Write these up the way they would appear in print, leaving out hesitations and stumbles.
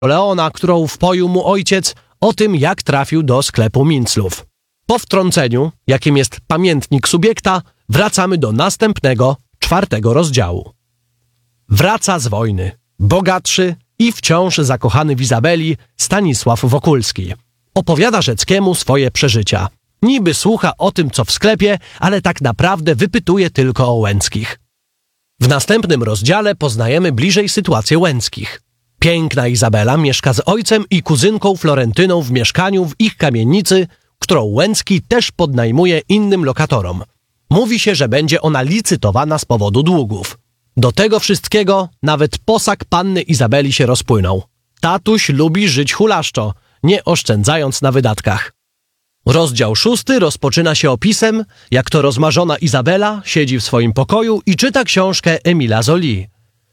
Leona, którą wpoił mu ojciec, o tym, jak trafił do sklepu Minclów. Po wtrąceniu, jakim jest pamiętnik subiekta, wracamy do następnego, 4. rozdziału. Wraca z wojny, bogatszy i wciąż zakochany w Izabeli Stanisław Wokulski. Opowiada Rzeckiemu swoje przeżycia. Niby słucha o tym, co w sklepie, ale tak naprawdę wypytuje tylko o Łęckich. W następnym rozdziale poznajemy bliżej sytuację Łęckich. Piękna Izabela mieszka z ojcem i kuzynką Florentyną w mieszkaniu w ich kamienicy, którą Łęcki też podnajmuje innym lokatorom. Mówi się, że będzie ona licytowana z powodu długów. Do tego wszystkiego nawet posag panny Izabeli się rozpłynął. Tatuś lubi żyć hulaszczo, nie oszczędzając na wydatkach. Rozdział 6 rozpoczyna się opisem, jak to rozmarzona Izabela siedzi w swoim pokoju i czyta książkę Emila Zoli.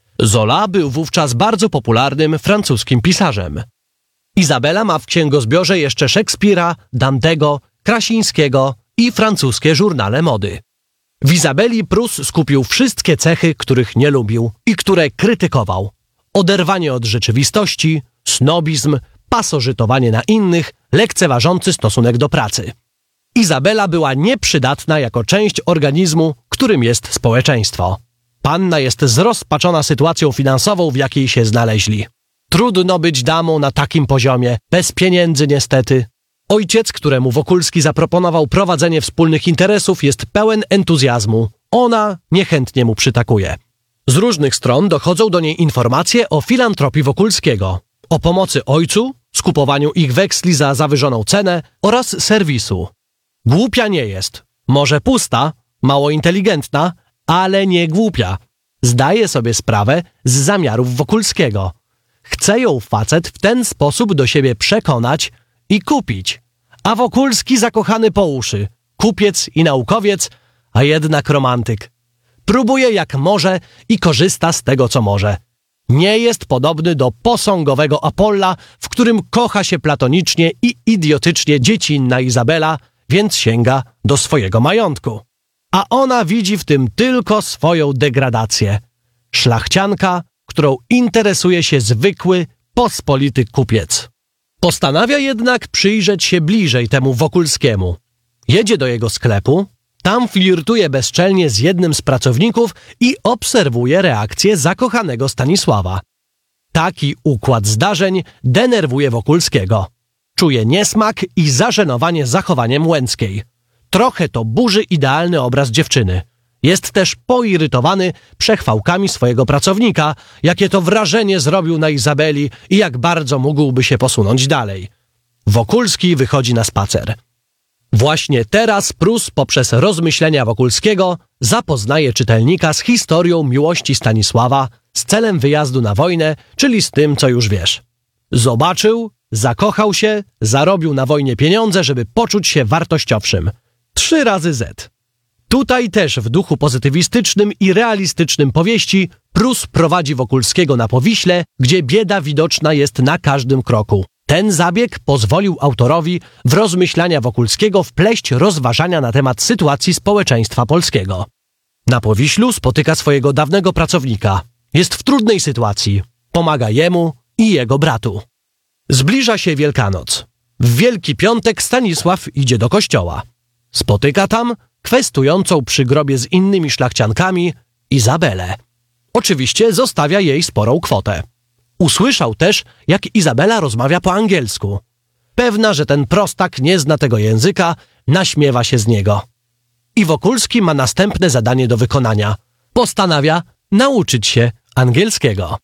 Zola był wówczas bardzo popularnym francuskim pisarzem. Izabela ma w księgozbiorze jeszcze Szekspira, Dantego, Krasińskiego i francuskie żurnale mody. W Izabeli Prus skupił wszystkie cechy, których nie lubił i które krytykował. Oderwanie od rzeczywistości, snobizm, pasożytowanie na innych, lekceważący stosunek do pracy. Izabela była nieprzydatna jako część organizmu, którym jest społeczeństwo. Panna jest zrozpaczona sytuacją finansową, w jakiej się znaleźli. Trudno być damą na takim poziomie, bez pieniędzy niestety. Ojciec, któremu Wokulski zaproponował prowadzenie wspólnych interesów, jest pełen entuzjazmu. Ona niechętnie mu przytakuje. Z różnych stron dochodzą do niej informacje o filantropii Wokulskiego, o pomocy ojcu, skupowaniu ich weksli za zawyżoną cenę oraz serwisu. Głupia nie jest. Może pusta, mało inteligentna, ale nie głupia. Zdaje sobie sprawę z zamiarów Wokulskiego. Chce ją facet w ten sposób do siebie przekonać i kupić. A Wokulski zakochany po uszy, kupiec i naukowiec, a jednak romantyk. Próbuje jak może i korzysta z tego, co może. Nie jest podobny do posągowego Apolla, w którym kocha się platonicznie i idiotycznie dziecinna Izabela, więc sięga do swojego majątku. A ona widzi w tym tylko swoją degradację. Szlachcianka, którą interesuje się zwykły, pospolity kupiec. Postanawia jednak przyjrzeć się bliżej temu Wokulskiemu. Jedzie do jego sklepu, tam flirtuje bezczelnie z jednym z pracowników i obserwuje reakcję zakochanego Stanisława. Taki układ zdarzeń denerwuje Wokulskiego. Czuje niesmak i zażenowanie zachowaniem Łęckiej. Trochę to burzy idealny obraz dziewczyny. Jest też poirytowany przechwałkami swojego pracownika, jakie to wrażenie zrobił na Izabeli i jak bardzo mógłby się posunąć dalej. Wokulski wychodzi na spacer. Właśnie teraz Prus poprzez rozmyślenia Wokulskiego zapoznaje czytelnika z historią miłości Stanisława z celem wyjazdu na wojnę, czyli z tym, co już wiesz. Zobaczył, zakochał się, zarobił na wojnie pieniądze, żeby poczuć się wartościowszym. 3 razy Z. Tutaj też w duchu pozytywistycznym i realistycznym powieści Prus prowadzi Wokulskiego na Powiśle, gdzie bieda widoczna jest na każdym kroku. Ten zabieg pozwolił autorowi w rozmyślania Wokulskiego wpleść rozważania na temat sytuacji społeczeństwa polskiego. Na Powiślu spotyka swojego dawnego pracownika. Jest w trudnej sytuacji. Pomaga jemu i jego bratu. Zbliża się Wielkanoc. W Wielki Piątek Stanisław idzie do kościoła. Spotyka tam kwestującą przy grobie z innymi szlachciankami Izabelę. Oczywiście zostawia jej sporą kwotę. Usłyszał też, jak Izabela rozmawia po angielsku. Pewna, że ten prostak nie zna tego języka, naśmiewa się z niego. I Wokulski ma następne zadanie do wykonania. Postanawia nauczyć się angielskiego.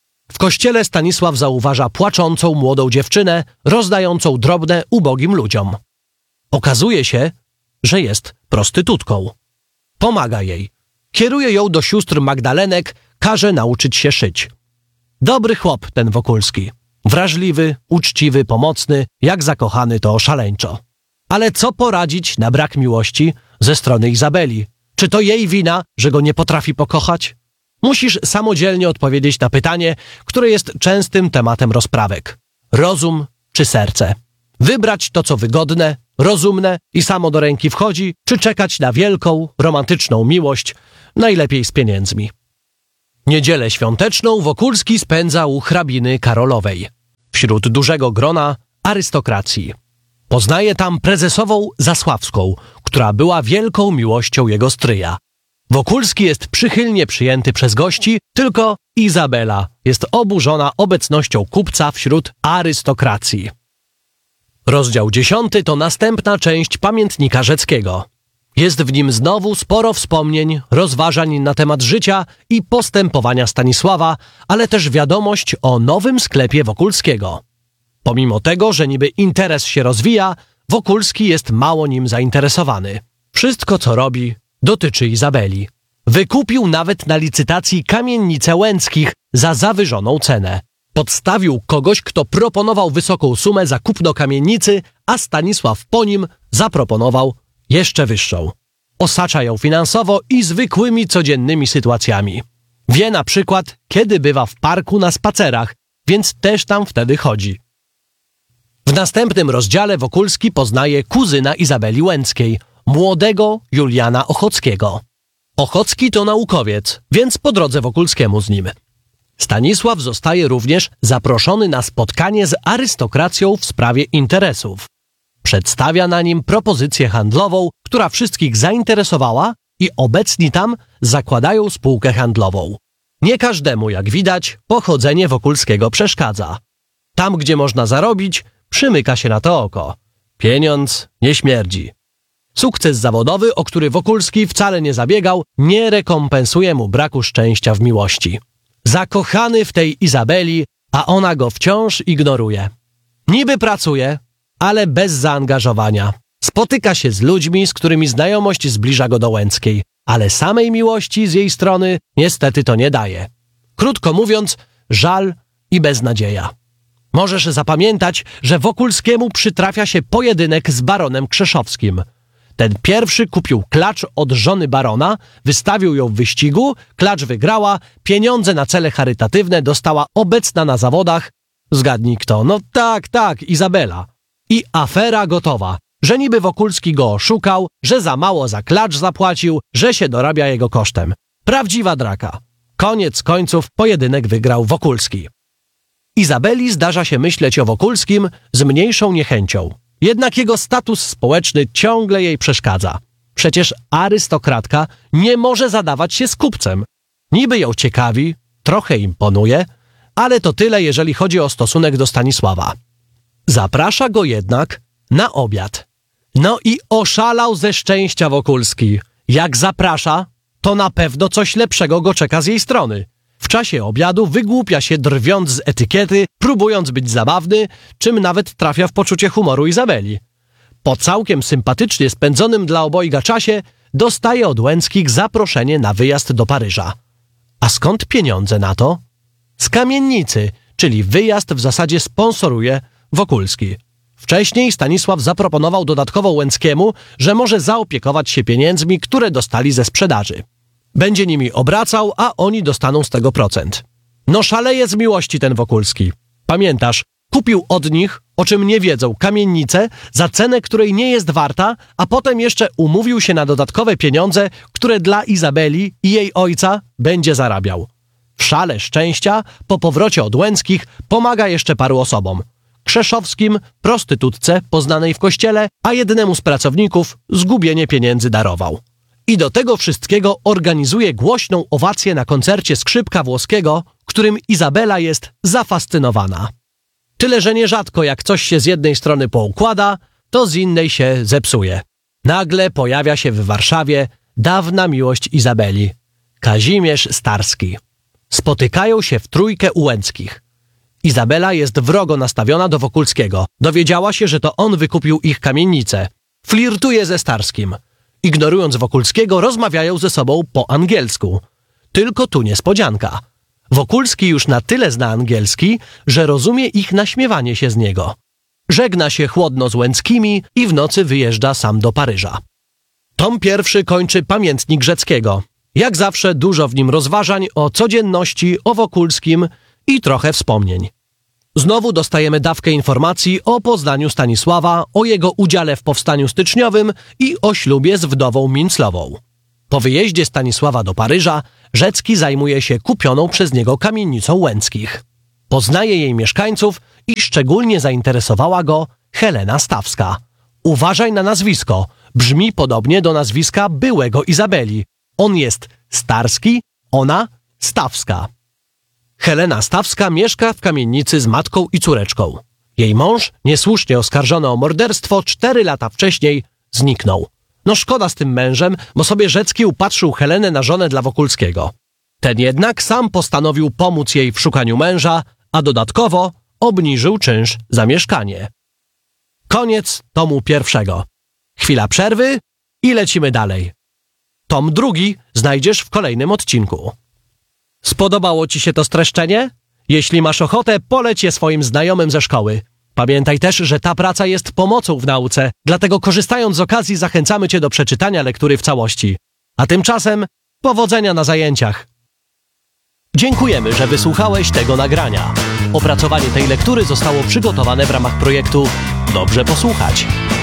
W kościele Stanisław zauważa płaczącą młodą dziewczynę, rozdającą drobne ubogim ludziom. Okazuje się, że jest prostytutką. Pomaga jej. Kieruje ją do sióstr Magdalenek, każe nauczyć się szyć. Dobry chłop ten Wokulski. Wrażliwy, uczciwy, pomocny, jak zakochany to szaleńczo. Ale co poradzić na brak miłości ze strony Izabeli? Czy to jej wina, że go nie potrafi pokochać? Musisz samodzielnie odpowiedzieć na pytanie, które jest częstym tematem rozprawek. Rozum czy serce? Wybrać to, co wygodne, rozumne i samo do ręki wchodzi, czy czekać na wielką, romantyczną miłość, najlepiej z pieniędzmi. Niedzielę świąteczną Wokulski spędza u hrabiny Karolowej. wśród dużego grona arystokracji. Poznaje tam prezesową Zasławską, która była wielką miłością jego stryja. Wokulski jest przychylnie przyjęty przez gości, tylko Izabela jest oburzona obecnością kupca wśród arystokracji. Rozdział 10 to następna część pamiętnika Rzeckiego. Jest w nim znowu sporo wspomnień, rozważań na temat życia i postępowania Stanisława, ale też wiadomość o nowym sklepie Wokulskiego. Pomimo tego, że niby interes się rozwija, Wokulski jest mało nim zainteresowany. Wszystko, co robi, dotyczy Izabeli. Wykupił nawet na licytacji kamienicę Łęckich za zawyżoną cenę. Podstawił kogoś, kto proponował wysoką sumę za kupno kamienicy, a Stanisław po nim zaproponował jeszcze wyższą. Osacza ją finansowo i zwykłymi, codziennymi sytuacjami. Wie na przykład, kiedy bywa w parku na spacerach, więc też tam wtedy chodzi. W następnym rozdziale Wokulski poznaje kuzyna Izabeli Łęckiej, młodego Juliana Ochockiego. Ochocki to naukowiec, więc po drodze Wokulskiemu z nim. Stanisław zostaje również zaproszony na spotkanie z arystokracją w sprawie interesów. Przedstawia na nim propozycję handlową, która wszystkich zainteresowała i obecni tam zakładają spółkę handlową. Nie każdemu, jak widać, pochodzenie Wokulskiego przeszkadza. Tam, gdzie można zarobić, przymyka się na to oko. Pieniądz nie śmierdzi. Sukces zawodowy, o który Wokulski wcale nie zabiegał, nie rekompensuje mu braku szczęścia w miłości. Zakochany w tej Izabeli, a ona go wciąż ignoruje. Niby pracuje, ale bez zaangażowania. Spotyka się z ludźmi, z którymi znajomość zbliża go do Łęckiej, ale samej miłości z jej strony niestety to nie daje. Krótko mówiąc, żal i beznadzieja. Możesz zapamiętać, że Wokulskiemu przytrafia się pojedynek z baronem Krzeszowskim. Ten pierwszy kupił klacz od żony barona, wystawił ją w wyścigu, klacz wygrała, pieniądze na cele charytatywne dostała obecna na zawodach. Zgadnij kto? No tak, Izabela. I afera gotowa, że niby Wokulski go oszukał, że za mało za klacz zapłacił, że się dorabia jego kosztem. Prawdziwa draka. Koniec końców pojedynek wygrał Wokulski. Izabeli zdarza się myśleć o Wokulskim z mniejszą niechęcią. Jednak jego status społeczny ciągle jej przeszkadza. Przecież arystokratka nie może zadawać się z kupcem. Niby ją ciekawi, trochę imponuje, ale to tyle, jeżeli chodzi o stosunek do Stanisława. Zaprasza go jednak na obiad. No i oszalał ze szczęścia Wokulski. Jak zaprasza, to na pewno coś lepszego go czeka z jej strony. W czasie obiadu wygłupia się, drwiąc z etykiety, próbując być zabawny, czym nawet trafia w poczucie humoru Izabeli. Po całkiem sympatycznie spędzonym dla obojga czasie dostaje od Łęckich zaproszenie na wyjazd do Paryża. A skąd pieniądze na to? Z kamienicy, czyli wyjazd w zasadzie sponsoruje Wokulski. Wcześniej Stanisław zaproponował dodatkowo Łęckiemu, że może zaopiekować się pieniędzmi, które dostali ze sprzedaży. Będzie nimi obracał, a oni dostaną z tego procent. No szaleje z miłości ten Wokulski. Pamiętasz, kupił od nich, o czym nie wiedzą, kamienicę za cenę, której nie jest warta, a potem jeszcze umówił się na dodatkowe pieniądze, które dla Izabeli i jej ojca będzie zarabiał. W szale szczęścia, po powrocie od Łęckich, pomaga jeszcze paru osobom. Krzeszowskim, prostytutce poznanej w kościele, a jednemu z pracowników zgubienie pieniędzy darował. I do tego wszystkiego organizuje głośną owację na koncercie skrzypka włoskiego, którym Izabela jest zafascynowana. Tyle, że nierzadko jak coś się z jednej strony poukłada, to z innej się zepsuje. Nagle pojawia się w Warszawie dawna miłość Izabeli, Kazimierz Starski. Spotykają się w trójkę u Łęckich. Izabela jest wrogo nastawiona do Wokulskiego. Dowiedziała się, że to on wykupił ich kamienicę. Flirtuje ze Starskim. Ignorując Wokulskiego, rozmawiają ze sobą po angielsku. Tylko tu niespodzianka. Wokulski już na tyle zna angielski, że rozumie ich naśmiewanie się z niego. Żegna się chłodno z Łęckimi i w nocy wyjeżdża sam do Paryża. Tom pierwszy kończy pamiętnik Rzeckiego. Jak zawsze dużo w nim rozważań o codzienności, o Wokulskim i trochę wspomnień. Znowu dostajemy dawkę informacji o poznaniu Stanisława, o jego udziale w powstaniu styczniowym i o ślubie z wdową Minclową. Po wyjeździe Stanisława do Paryża Rzecki zajmuje się kupioną przez niego kamienicą Łęckich. Poznaje jej mieszkańców i szczególnie zainteresowała go Helena Stawska. Uważaj na nazwisko. Brzmi podobnie do nazwiska byłego Izabeli. On jest Starski, ona Stawska. Helena Stawska mieszka w kamienicy z matką i córeczką. Jej mąż, niesłusznie oskarżony o morderstwo 4 lata wcześniej, zniknął. No szkoda z tym mężem, bo sobie Rzecki upatrzył Helenę na żonę dla Wokulskiego. Ten jednak sam postanowił pomóc jej w szukaniu męża, a dodatkowo obniżył czynsz za mieszkanie. Koniec tomu 1. Chwila przerwy i lecimy dalej. Tom 2 znajdziesz w kolejnym odcinku. Spodobało Ci się to streszczenie? Jeśli masz ochotę, poleć je swoim znajomym ze szkoły. Pamiętaj też, że ta praca jest pomocą w nauce, dlatego korzystając z okazji zachęcamy Cię do przeczytania lektury w całości. A tymczasem powodzenia na zajęciach. Dziękujemy, że wysłuchałeś tego nagrania. Opracowanie tej lektury zostało przygotowane w ramach projektu Dobrze posłuchać.